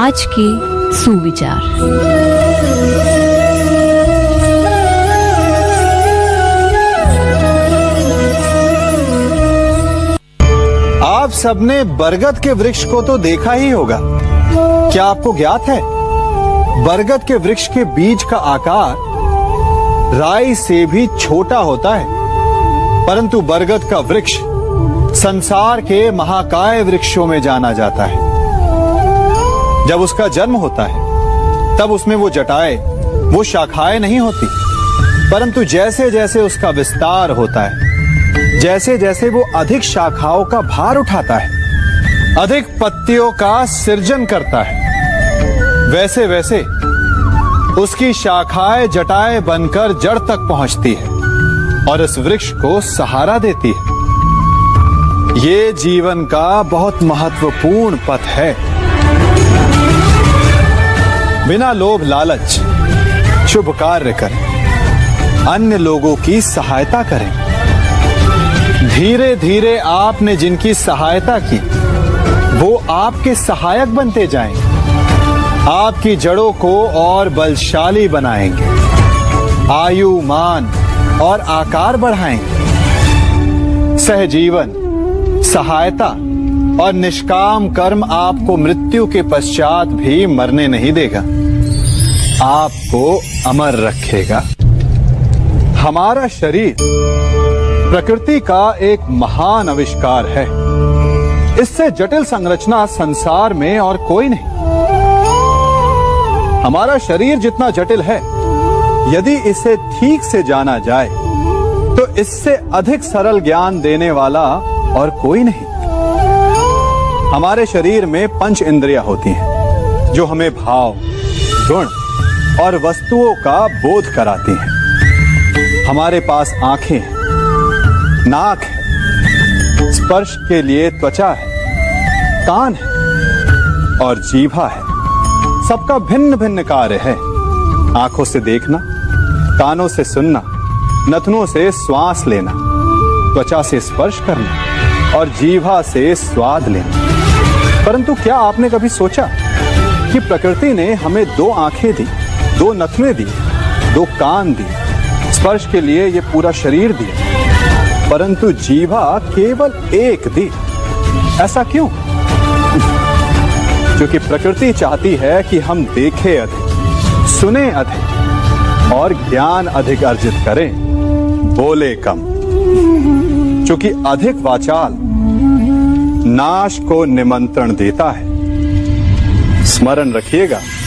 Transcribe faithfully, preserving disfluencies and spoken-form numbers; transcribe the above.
आज के सुविचार। आप सबने बरगद के वृक्ष को तो देखा ही होगा। क्या आपको ज्ञात है बरगद के वृक्ष के बीज का आकार राई से भी छोटा होता है, परंतु बरगद का वृक्ष संसार के महाकाय वृक्षों में जाना जाता है। जब उसका जन्म होता है तब उसमें वो जटाएं, वो शाखाएं नहीं होती, परंतु जैसे जैसे उसका विस्तार होता है, जैसे जैसे वो अधिक शाखाओं का भार उठाता है, अधिक पत्तियों का सृजन करता है, वैसे वैसे उसकी शाखाएं जटाएं बनकर जड़ तक पहुंचती है और इस वृक्ष को सहारा देती है। ये जीवन का बहुत महत्वपूर्ण पथ है। बिना लोभ लालच शुभ कार्य करें, अन्य लोगों की सहायता करें। धीरे धीरे आपने जिनकी सहायता की वो आपके सहायक बनते जाएंगे, आपकी जड़ों को और बलशाली बनाएंगे, आयु मान और आकार बढ़ाएंगे। सहजीवन, सहायता और निष्काम कर्म आपको मृत्यु के पश्चात भी मरने नहीं देगा, आपको अमर रखेगा। हमारा शरीर प्रकृति का एक महान आविष्कार है। इससे जटिल संरचना संसार में और कोई नहीं। हमारा शरीर जितना जटिल है, यदि इसे ठीक से जाना जाए तो इससे अधिक सरल ज्ञान देने वाला और कोई नहीं। हमारे शरीर में पंच इंद्रियां होती हैं जो हमें भाव, गुण और वस्तुओं का बोध कराती हैं। हमारे पास आंखें हैं, नाक है, स्पर्श के लिए त्वचा है, कान है और जीभा है। सबका भिन्न भिन्न कार्य है। आंखों से देखना, कानों से सुनना, नथनों से श्वास लेना, त्वचा से स्पर्श करना और जीभा से स्वाद लेना। परंतु क्या आपने कभी सोचा कि प्रकृति ने हमें दो आंखें दी, दो नथने दी, दो कान दी, स्पर्श के लिए ये पूरा शरीर दिया, परंतु जीभा केवल एक दी? ऐसा क्यों? क्योंकि प्रकृति चाहती है कि हम देखें अधिक, सुने अधिक और ज्ञान अधिक अर्जित करें, बोले कम। क्योंकि अधिक वाचाल नाश को निमंत्रण देता है। स्मरण रखिएगा।